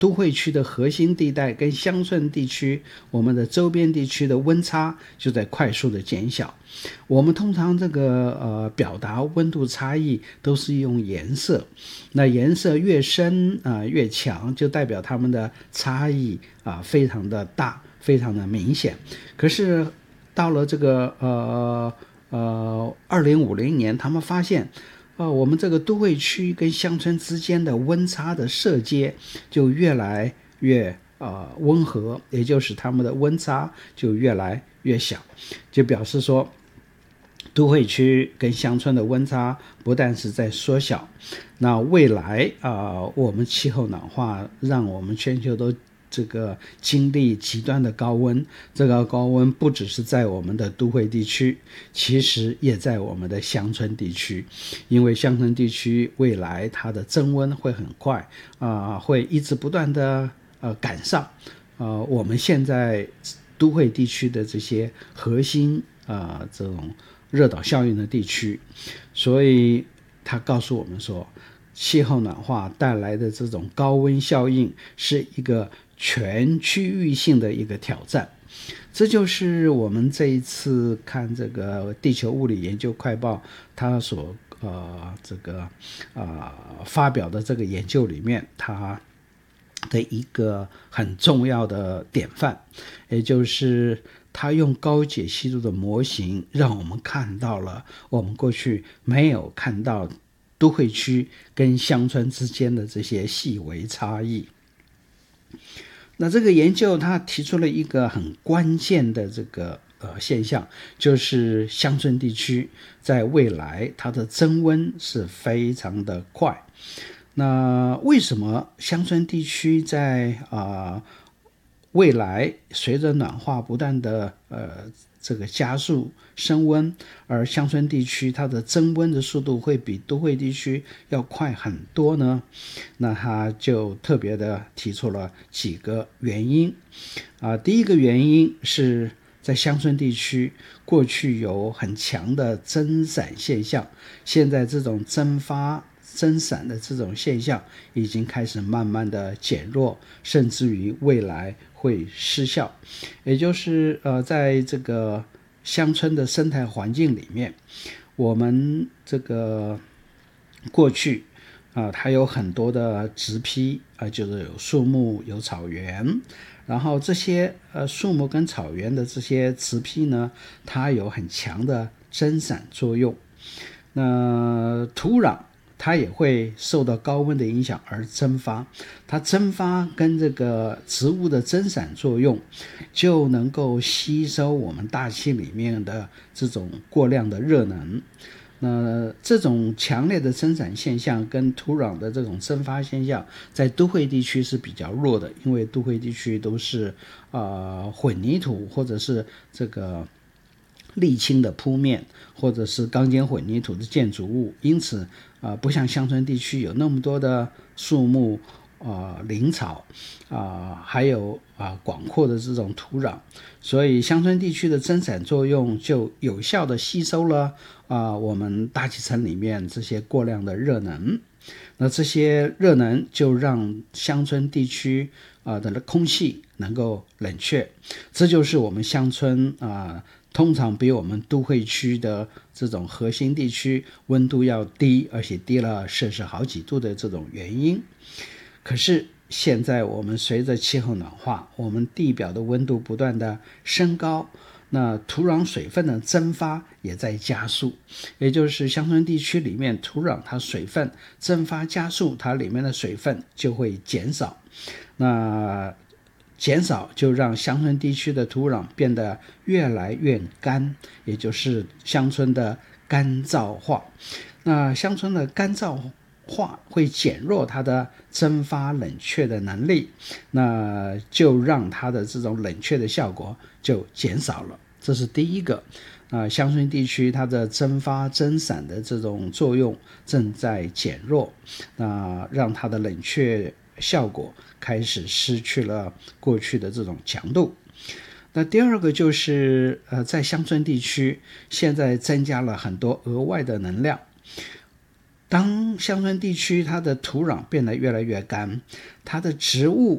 都会区的核心地带跟乡村地区，我们的周边地区的温差就在快速的减小。我们通常这个表达温度差异都是用颜色，那颜色越深越强，就代表它们的差异非常的大，非常的明显。可是到了这个2050年，他们发现我们这个都会区跟乡村之间的温差的设阶就越来越温和，也就是他们的温差就越来越小，就表示说都会区跟乡村的温差不但是在缩小，那未来我们气候暖化让我们全球都这个经历极端的高温，这个高温不只是在我们的都会地区，其实也在我们的乡村地区，因为乡村地区未来它的增温会很快会一直不断的赶上我们现在都会地区的这些核心这种热岛效应的地区。所以他告诉我们说，气候暖化带来的这种高温效应是一个全区域性的一个挑战。这就是我们这一次看这个地球物理研究快报它所发表的这个研究里面，它的一个很重要的典范，也就是他用高解析度的模型让我们看到了我们过去没有看到都会区跟乡村之间的这些细微差异。那这个研究他提出了一个很关键的这个现象，就是乡村地区在未来它的增温是非常的快。那为什么乡村地区在未来随着暖化不断的这个加速升温，而乡村地区它的增温的速度会比都会地区要快很多呢？那他就特别的提出了几个原因第一个原因是在乡村地区过去有很强的增散现象，现在这种增散的这种现象已经开始慢慢的减弱，甚至于未来会失效。也就是在这个乡村的生态环境里面，我们这个过去它有很多的植批就是有树木有草原，然后这些树木跟草原的这些植批呢，它有很强的增散作用。那土壤它也会受到高温的影响而蒸发，它蒸发跟这个植物的增散作用就能够吸收我们大气里面的这种过量的热能。那这种强烈的增散现象跟土壤的这种蒸发现象在都会地区是比较弱的，因为都会地区都是混凝土或者是这个沥青的铺面，或者是钢筋混凝土的建筑物，因此不像乡村地区有那么多的树木林草还有广阔的这种土壤，所以乡村地区的增散作用就有效的吸收了我们大气层里面这些过量的热能。那这些热能就让乡村地区的空气能够冷却，这就是我们乡村通常比我们都会区的这种核心地区温度要低，而且低了摄氏好几度的这种原因。可是现在我们随着气候暖化，我们地表的温度不断的升高，那土壤水分的蒸发也在加速，也就是乡村地区里面土壤它水分蒸发加速，它里面的水分就会减少，那减少就让乡村地区的土壤变得越来越干，也就是乡村的干燥化。那乡村的干燥化会减弱它的蒸发冷却的能力，那就让它的这种冷却的效果就减少了。这是第一个乡村地区它的蒸发蒸散的这种作用正在减弱，让它的冷却效果开始失去了过去的这种强度。那第二个就是在乡村地区现在增加了很多额外的能量。当乡村地区它的土壤变得越来越干，它的植物